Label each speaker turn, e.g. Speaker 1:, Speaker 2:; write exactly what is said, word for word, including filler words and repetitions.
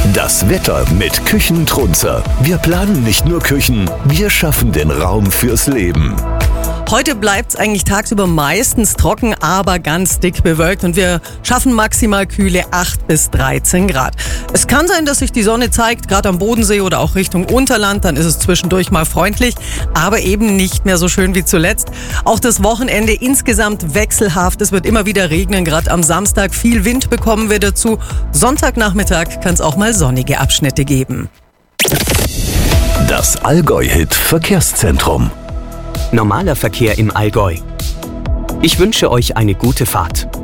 Speaker 1: Das Wetter mit Küchentrunzer. Wir planen nicht nur Küchen, wir schaffen den Raum fürs Leben.
Speaker 2: Heute bleibt es eigentlich tagsüber meistens trocken, aber ganz dick bewölkt und wir schaffen maximal kühle acht bis dreizehn Grad. Es kann sein, dass sich die Sonne zeigt, gerade am Bodensee oder auch Richtung Unterland, dann ist es zwischendurch mal freundlich, aber eben nicht mehr so schön wie zuletzt. Auch das Wochenende insgesamt wechselhaft, es wird immer wieder regnen, gerade am Samstag viel Wind bekommen wir dazu. Sonntagnachmittag kann es auch mal sonnige Abschnitte geben.
Speaker 1: Das Allgäu-Hit Verkehrszentrum.
Speaker 3: Normaler Verkehr im Allgäu. Ich wünsche euch eine gute Fahrt.